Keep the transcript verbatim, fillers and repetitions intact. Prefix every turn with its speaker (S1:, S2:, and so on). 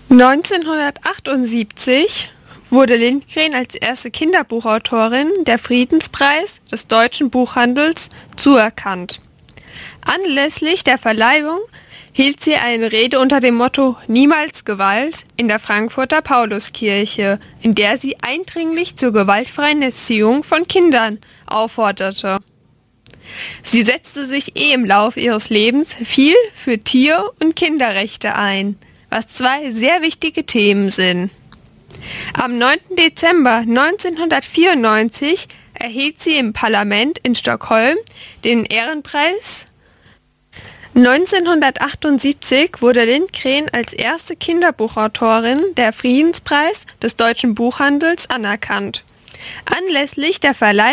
S1: neunzehnhundertachtundsiebzig wurde Lindgren als erste Kinderbuchautorin der Friedenspreis des deutschen Buchhandels zuerkannt. Anlässlich der Verleihung hielt sie eine Rede unter dem Motto »Niemals Gewalt« in der Frankfurter Pauluskirche, in der sie eindringlich zur gewaltfreien Erziehung von Kindern aufforderte. Sie setzte sich eh im Lauf ihres Lebens viel für Tier- und Kinderrechte ein, was zwei sehr wichtige Themen sind. Am neunten Dezember neunzehnhundertvierundneunzig erhielt sie im Parlament in Stockholm den Ehrenpreis. neunzehnhundertachtundsiebzig wurde Lindgren als erste Kinderbuchautorin der Friedenspreis des deutschen Buchhandels anerkannt. Anlässlich der Verleihung